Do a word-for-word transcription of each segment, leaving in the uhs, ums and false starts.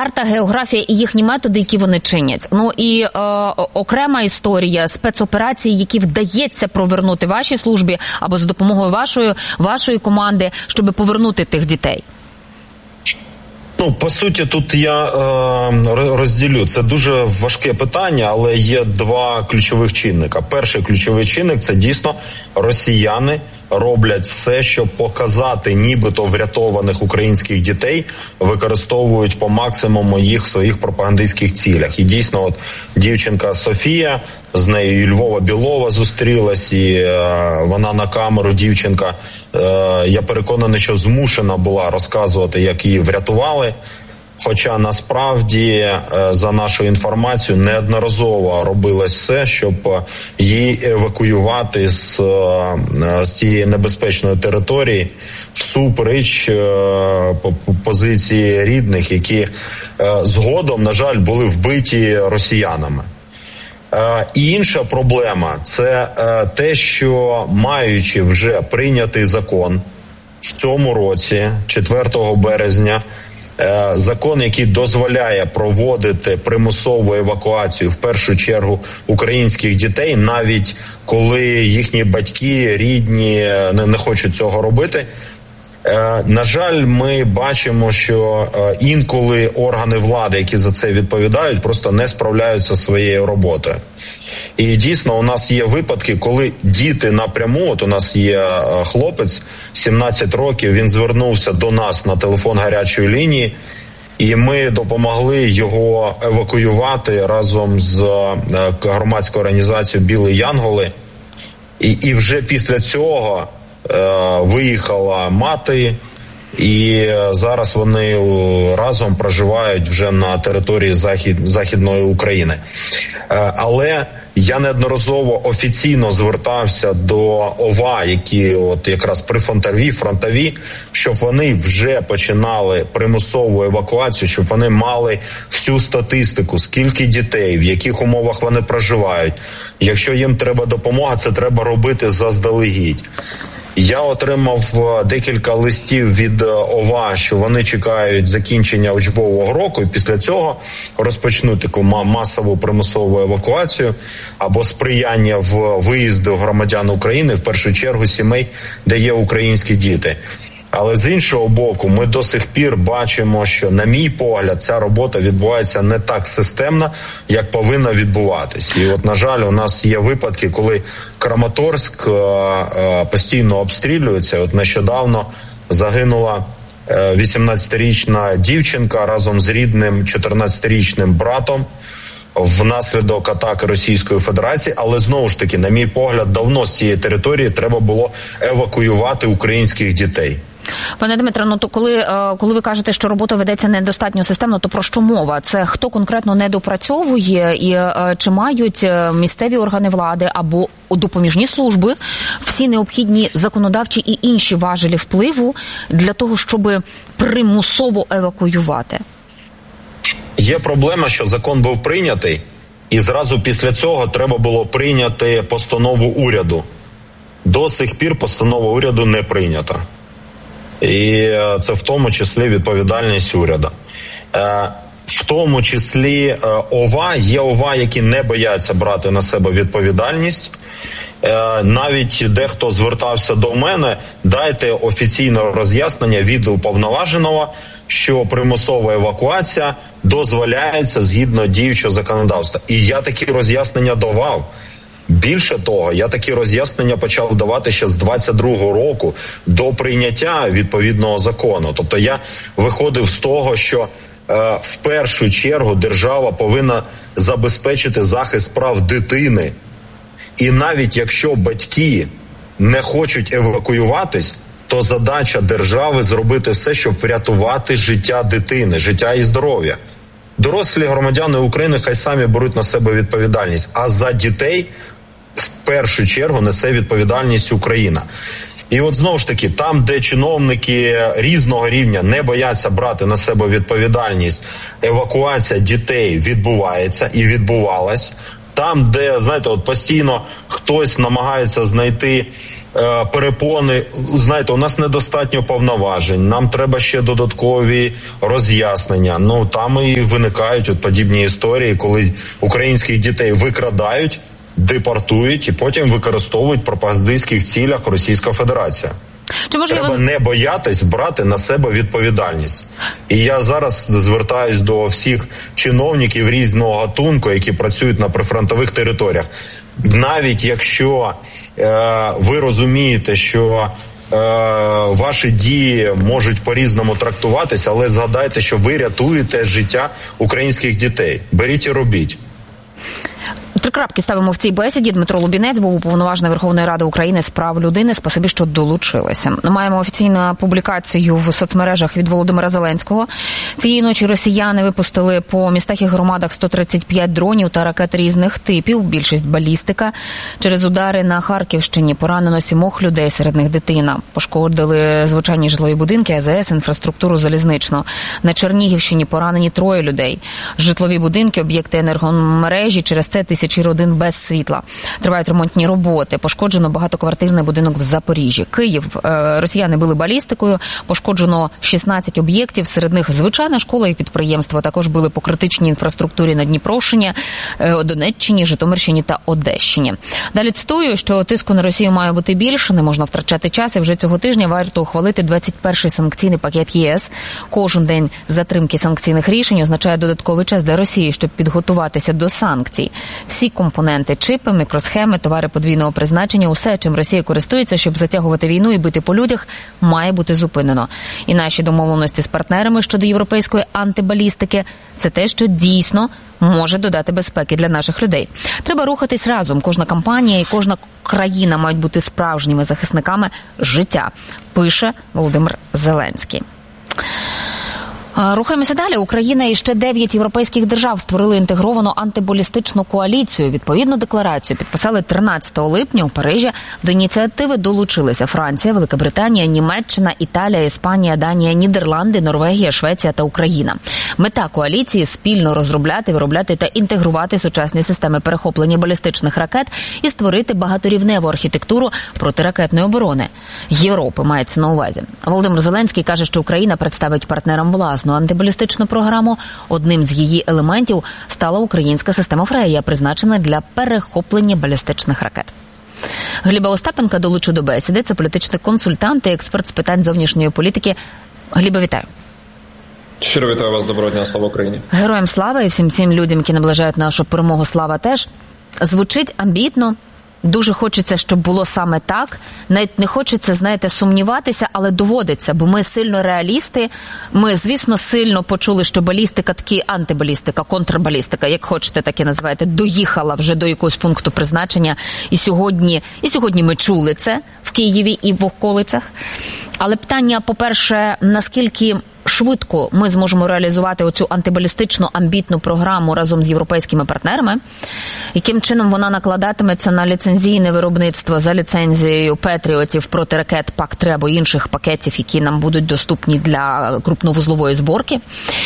карта, географія і їхні методи, які вони чинять. Ну і е, окрема історія спецоперацій, які вдається провернути вашій службі або з допомогою вашої, вашої команди, щоб повернути тих дітей. Ну, по суті, тут я е, розділю. Це дуже важке питання, але є два ключових чинника. Перший ключовий чинник – це дійсно росіяни роблять все, щоб показати нібито врятованих українських дітей, використовують по максимуму їх в своїх пропагандистських цілях. І дійсно, от дівчинка Софія, з нею Львова Білова зустрілась, і е, вона на камеру, дівчинка, е, я переконаний, що змушена була розказувати, як її врятували. Хоча насправді, за нашою інформацією, неодноразово робилось все, щоб її евакуювати з, з цієї небезпечної території всупереч позиції рідних, які згодом, на жаль, були вбиті росіянами. І інша проблема – це те, що маючи вже прийнятий закон в цьому році, четвертого березня, закон, який дозволяє проводити примусову евакуацію, в першу чергу, українських дітей, навіть коли їхні батьки, рідні не хочуть цього робити. На жаль, ми бачимо, що інколи органи влади, які за це відповідають, просто не справляються зі своєю роботою. І дійсно у нас є випадки, коли діти напряму, от у нас є хлопець, сімнадцять років, він звернувся до нас на телефон гарячої лінії, і ми допомогли його евакуювати разом з громадською організацією «Білі Янголи». І, і вже після цього е, виїхала мати, і зараз вони разом проживають вже на території захід, Західної України. Е, але я неодноразово офіційно звертався до ОВА, які от якраз прифронтові, фронтові, щоб вони вже починали примусову евакуацію, щоб вони мали всю статистику, скільки дітей, в яких умовах вони проживають. Якщо їм треба допомога, це треба робити заздалегідь. Я отримав декілька листів від ОВА, що вони чекають закінчення учбового року і після цього розпочнуть таку масову примусову евакуацію або сприяння в виїзду громадян України, в першу чергу сімей, де є українські діти. Але з іншого боку, ми до сих пір бачимо, що, на мій погляд, ця робота відбувається не так системно, як повинна відбуватись. І от, на жаль, у нас є випадки, коли Краматорськ постійно обстрілюється. От нещодавно загинула вісімнадцятирічна дівчинка разом з рідним чотирнадцятирічним братом внаслідок атаки Російської Федерації, але знову ж таки, на мій погляд, давно з цієї території треба було евакуювати українських дітей. Пане Дмитре, ну то коли, коли ви кажете, що робота ведеться недостатньо системно, то про що мова? Це хто конкретно не допрацьовує і чи мають місцеві органи влади або допоміжні служби всі необхідні законодавчі і інші важелі впливу для того, щоб примусово евакуювати? Є проблема, що закон був прийнятий, і зразу після цього треба було прийняти постанову уряду. До сих пір постанова уряду не прийнята. І це в тому числі відповідальність уряду. В тому числі ОВА, є ОВА, які не бояться брати на себе відповідальність. Навіть дехто звертався до мене, дайте офіційне роз'яснення від уповноваженого, що примусова евакуація дозволяється згідно діючого законодавства. І я такі роз'яснення давав. Більше того, я такі роз'яснення почав давати ще з двадцять другого року до прийняття відповідного закону. Тобто я виходив з того, що е, в першу чергу держава повинна забезпечити захист прав дитини. І навіть якщо батьки не хочуть евакуюватись, то задача держави зробити все, щоб врятувати життя дитини, життя і здоров'я. Дорослі громадяни України хай самі беруть на себе відповідальність, а за дітей в першу чергу несе відповідальність Україна. І от знову ж таки, там, де чиновники різного рівня не бояться брати на себе відповідальність, евакуація дітей відбувається і відбувалась. Там, де, знаєте, от постійно хтось намагається знайти перепони. Знаєте, у нас недостатньо повноважень, нам треба ще додаткові роз'яснення. Ну, там і виникають от подібні історії, коли українських дітей викрадають, депортують і потім використовують в пропагандистських цілях Російська Федерація. Чи може треба вас... не боятись брати на себе відповідальність. І я зараз звертаюсь до всіх чиновників різного гатунку, які працюють на прифронтових територіях. Навіть якщо е, ви розумієте, що е, ваші дії можуть по-різному трактуватися, але згадайте, що ви рятуєте життя українських дітей. Беріть і робіть. Три крапки ставимо в цій бесіді. Дмитро Лубінець був уповноважений Верховної Ради України з прав людини. Спасибі, що долучилися. Маємо офіційну публікацію в соцмережах від Володимира Зеленського. Цієї ночі росіяни випустили по містах і громадах сто тридцять п'ять дронів та ракет різних типів, більшість балістика. Через удари на Харківщині поранено сімох людей, серед них дитина. Пошкодили звичайні житлові будинки, А З С, інфраструктуру залізничну. На Чернігівщині поранені троє людей. Житлові будинки, об'єкти енергомережі, через це тисячі родин без світла. Тривають ремонтні роботи. Пошкоджено багатоквартирний будинок в Запоріжжі. Київ. Росіяни били балістикою. Пошкоджено шістнадцять об'єктів. Серед них звичайна школа і підприємство. Також били по критичній інфраструктурі на Дніпровщині, Донеччині, Житомирщині та Одещині. Далі цитую, що тиску на Росію має бути більше, не можна втрачати час, і вже цього тижня варто ухвалити двадцять перший санкційний пакет Є С. Кожен день затримки санкційних рішень означає додатковий час для Росії, щоб підготуватися до санкцій. Всі компоненти, чипи, мікросхеми, товари подвійного призначення, усе, чим Росія користується, щоб затягувати війну і бити по людях, має бути зупинено. І наші домовленості з партнерами щодо європейської антибалістики – це те, що дійсно може додати безпеки для наших людей. Треба рухатись разом. Кожна компанія і кожна країна мають бути справжніми захисниками життя, пише Володимир Зеленський. Рухаємося далі. Україна і ще дев'ять європейських держав створили інтегровану антибалістичну коаліцію. Відповідну декларацію підписали тринадцятого липня у Парижі. До ініціативи долучилися Франція, Велика Британія, Німеччина, Італія, Іспанія, Данія, Нідерланди, Норвегія, Швеція та Україна. Мета коаліції – спільно розробляти, виробляти та інтегрувати сучасні системи перехоплення балістичних ракет і створити багаторівневу архітектуру протиракетної оборони Європи, мається на увазі. Володимир Зеленський каже, що Україна представить партнерам власну антибалістичну програму. Одним з її елементів стала українська система Фрея, призначена для перехоплення балістичних ракет. Гліба Остапенка долучу до бесіди. Це політичний консультант і експерт з питань зовнішньої політики. Гліба, вітаю. Щиро вітаю вас, доброго дня, слава Україні. Героям слава і всім всім людям, які наближають нашу перемогу, слава теж. Звучить амбітно. Дуже хочеться, щоб було саме так. Навіть не хочеться, знаєте, сумніватися, але доводиться, бо ми сильно реалісти. Ми, звісно, сильно почули, що балістика, таки антибалістика, контрбалістика, як хочете, так і називаєте, доїхала вже до якогось пункту призначення. І сьогодні, і сьогодні ми чули це в Києві і в околицях. Але питання, по-перше, наскільки швидко ми зможемо реалізувати оцю антибалістичну амбітну програму разом з європейськими партнерами, яким чином вона накладатиметься на ліцензійне виробництво за ліцензією Петріотів, протиракет пак три або інших пакетів, які нам будуть доступні для крупновузлової зборки.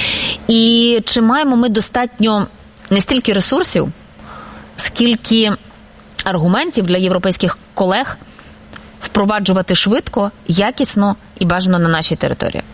І чи маємо ми достатньо не стільки ресурсів, скільки аргументів для європейських колег впроваджувати швидко, якісно і бажано на нашій території?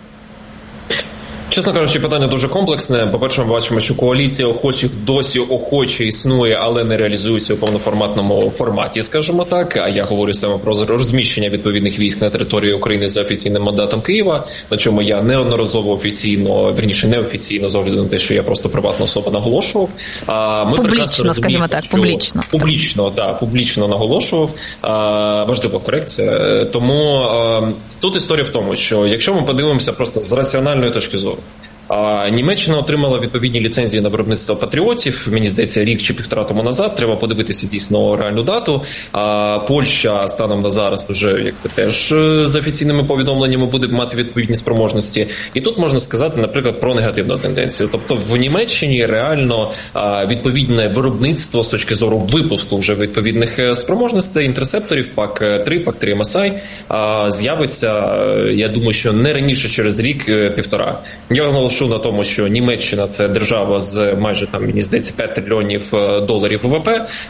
Чесно кажучи, питання дуже комплексне. По-перше, ми бачимо, що коаліція охочих досі охоче існує, але не реалізується у повноформатному форматі, скажімо так. А я говорю саме про розміщення відповідних військ на території України за офіційним мандатом Києва, на чому я неодноразово офіційно, вірніше неофіційно, з огляду на те, що я просто приватна особа, наголошував. А ми публічно, скажімо так, публічно. Публічно, так, да, публічно наголошував. А, важлива корекція. Тому а, тут історія в тому, що якщо ми подивимося просто з раціональної точки зору, Німеччина отримала відповідні ліцензії на виробництво патріотів, мені здається, рік чи півтора тому назад, треба подивитися дійсно реальну дату. А Польща станом на зараз вже якби теж з офіційними повідомленнями буде мати відповідні спроможності. І тут можна сказати, наприклад, про негативну тенденцію. Тобто в Німеччині реально відповідне виробництво з точки зору випуску вже відповідних спроможностей, інтерсепторів, пак три, пак три ем ес ай з'явиться, я думаю, що не раніше через рік-півтора. Я наголошую наголошу на тому, що Німеччина – це держава з майже, там, мені здається, п'ять трильйонів доларів ВВП.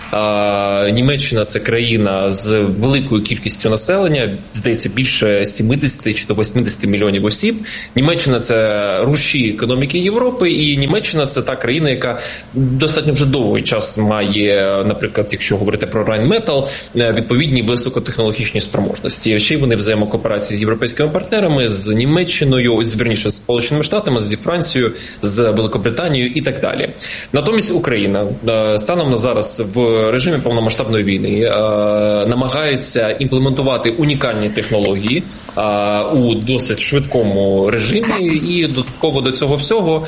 А Німеччина – це країна з великою кількістю населення, здається, більше сімдесят чи до вісімдесят мільйонів осіб. Німеччина – це рушій економіки Європи, і Німеччина – це та країна, яка достатньо вже довгий час має, наприклад, якщо говорити про Rheinmetall, відповідні високотехнологічні спроможності. Ще й вони взаємокооперації з європейськими партнерами, з Німеччиною, вірніше, з Сполученими Штатами, з Францією, з Великобританією і так далі. Натомість Україна станом на зараз в режимі повномасштабної війни намагається імплементувати унікальні технології у досить швидкому режимі, і додатково до цього всього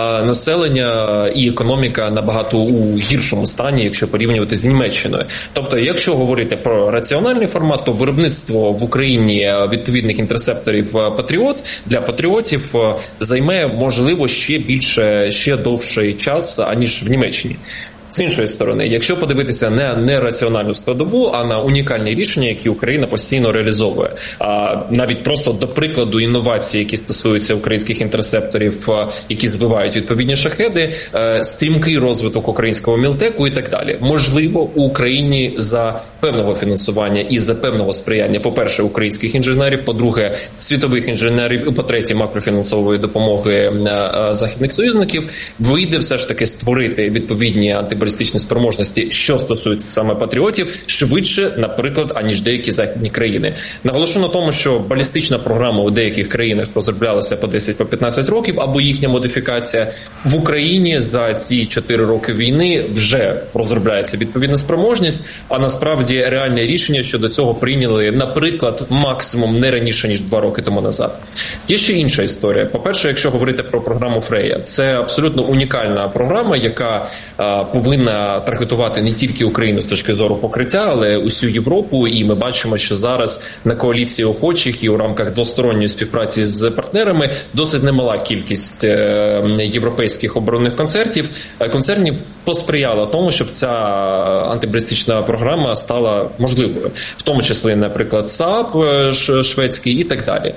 населення і економіка набагато у гіршому стані, якщо порівнювати з Німеччиною. Тобто, якщо говорити про раціональний формат, то виробництво в Україні відповідних інтерсепторів «Патріот» для патріотів займе, можливо, ще більше, ще довший час, аніж в Німеччині. З іншої сторони, якщо подивитися не на раціональну складову, а на унікальні рішення, які Україна постійно реалізовує, а навіть просто до прикладу інновацій, які стосуються українських інтерсепторів, які збивають відповідні шахеди, стрімкий розвиток українського мілтеку і так далі. Можливо, у Україні за певного фінансування і за певного сприяння, по-перше, українських інженерів, по-друге, світових інженерів, і по-третє, макрофінансової допомоги західних союзників, вийде все ж таки створити відповідні антибалістичні спроможності, що стосується саме патріотів, швидше, наприклад, аніж деякі західні країни. Наголошу на тому, що балістична програма у деяких країнах розроблялася по десять-п'ятнадцять років, або їхня модифікація. В Україні за ці чотири роки війни вже розробляється відповідна спроможність, а насправді реальне рішення щодо цього прийняли, наприклад, максимум не раніше, ніж два роки тому назад. Є ще інша історія. По-перше, якщо говорити про програму Фрея, це абсолютно унікальна програма, яка а, повинна таргетувати не тільки Україну з точки зору покриття, але усю Європу, і ми бачимо, що зараз на коаліції охочих і у рамках двосторонньої співпраці з партнерами досить немала кількість європейських оборонних концертів, концернів посприяла тому, щоб ця антибалістична програма стала можливою. В тому числі, наприклад, СААП шведський і так далі.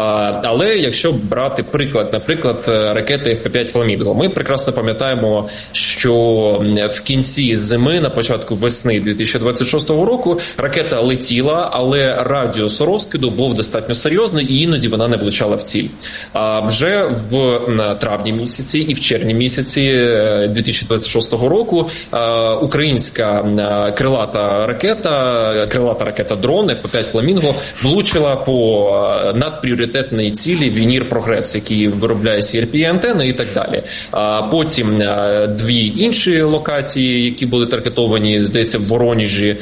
Але якщо брати приклад, наприклад, ракети еф пі п'ять «Фламінго», ми прекрасно пам'ятаємо, що в кінці зими, на початку весни дві тисячі двадцять шостого року ракета летіла, але радіус розкиду був достатньо серйозний, і іноді вона не влучала в ціль. А вже в травні місяці і в червні місяці дві тисячі двадцять шостого року українська крилата ракета, крилата ракета-дрон еф пі п'ять «Фламінго» влучила по надпріоритетній цілі «Вінір Прогрес», який виробляє сі ар пі-антени і так далі. А потім дві інші локації, які були таргетовані, здається, в Вороніжі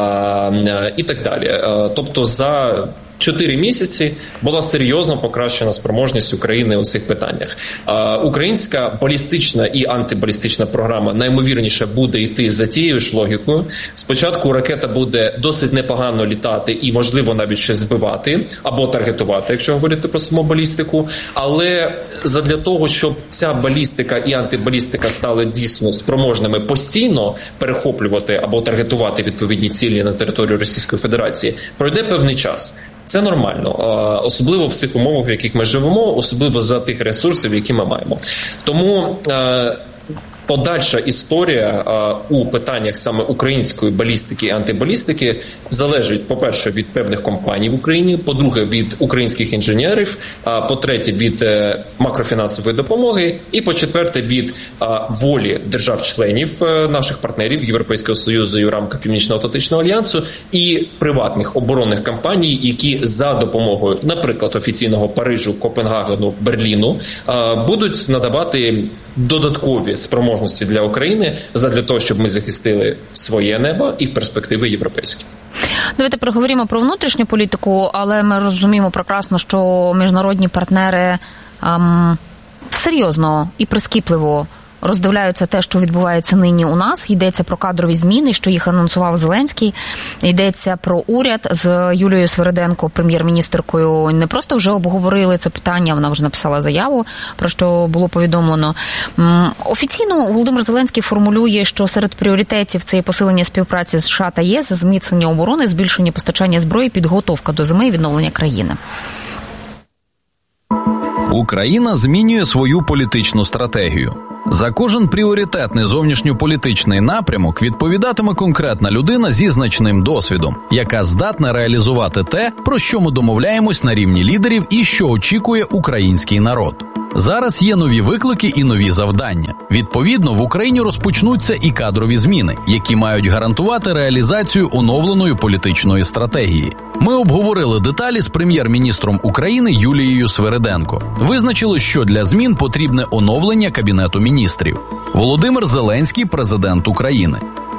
а, і так далі. А, тобто за чотири місяці була серйозно покращена спроможність України у цих питаннях. А, українська балістична і антибалістична програма наймовірніше буде йти за тією ж логікою. Спочатку ракета буде досить непогано літати і, можливо, навіть щось збивати або таргетувати, якщо говорити про саму балістику. Але задля того, щоб ця балістика і антибалістика стали дійсно спроможними постійно перехоплювати або таргетувати відповідні цілі на території Російської Федерації, пройде певний час. Це нормально, особливо в цих умовах, в яких ми живемо, особливо за тих ресурсів, які ми маємо. Тому подальша історія а, у питаннях саме української балістики і антибалістики залежить, по-перше, від певних компаній в Україні, по-друге, від українських інженерів, а, по-третє, від е, макрофінансової допомоги і, по-четверте, від а, волі держав-членів е, наших партнерів Європейського Союзу і в рамках Північно-Атлантичного альянсу і приватних оборонних компаній, які за допомогою, наприклад, офіційного Парижу, Копенгагену, Берліну а, будуть надавати додаткові спроможності для України задля того, щоб ми захистили своє небо і в перспективи європейські. Давайте проговоримо про внутрішню політику, але ми розуміємо прекрасно, що міжнародні партнери ем, серйозно і прискіпливо роздивляються те, що відбувається нині у нас. Йдеться про кадрові зміни, що їх анонсував Зеленський. Йдеться про уряд з Юлією Свириденко, прем'єр-міністеркою. Не просто вже обговорили це питання, вона вже написала заяву, про що було повідомлено. Офіційно Володимир Зеленський формулює, що серед пріоритетів це посилення співпраці з США та ЄС, зміцнення оборони, збільшення постачання зброї, підготовка до зими і відновлення країни. Україна змінює свою політичну стратегію. За кожен пріоритетний зовнішньополітичний напрямок відповідатиме конкретна людина зі значним досвідом, яка здатна реалізувати те, про що ми домовляємось на рівні лідерів і що очікує український народ. Зараз є нові виклики і нові завдання. Відповідно, в Україні розпочнуться і кадрові зміни, які мають гарантувати реалізацію оновленої політичної стратегії. Ми обговорили деталі з прем'єр-міністром України Юлією Свериденко. Визначили, що для змін потрібне оновлення Кабінету міністрів. Володимир Зеленський – президент України.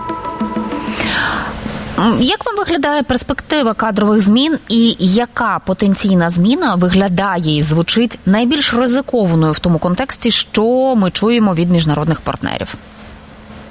Як вам виглядає перспектива кадрових змін і яка потенційна зміна виглядає і звучить найбільш ризикованою в тому контексті, що ми чуємо від міжнародних партнерів?